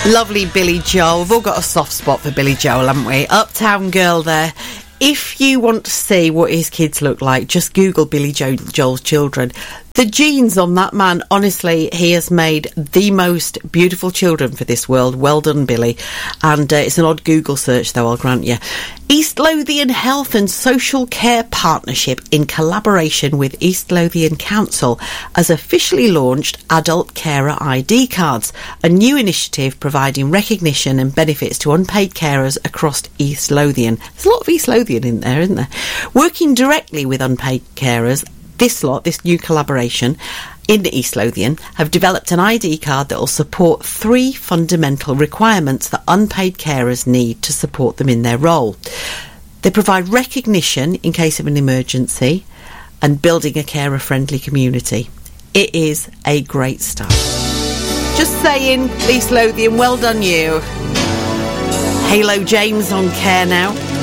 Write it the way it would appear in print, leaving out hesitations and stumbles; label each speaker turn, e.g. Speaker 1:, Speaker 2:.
Speaker 1: Lovely Billy Joel. We've all got a soft spot for Billy Joel, haven't we? Uptown Girl there. If you want to see what his kids look like, just Google Billy Joel's children. The genes on that man, honestly, he has made the most beautiful children for this world. Well done, Billy. And it's an odd Google search, though, I'll grant you. East Lothian Health and Social Care Partnership, in collaboration with East Lothian Council, has officially launched Adult Carer ID Cards, a new initiative providing recognition and benefits to unpaid carers across East Lothian. There's a lot of East Lothian in there, isn't there? Working directly with unpaid carers, this new collaboration in East Lothian have developed an ID card that will support 3 fundamental requirements that unpaid carers need to support them in their role. They provide recognition in case of an emergency and building a carer-friendly community. It is a great start. Just saying, East Lothian, well done you. Halo James on Care now.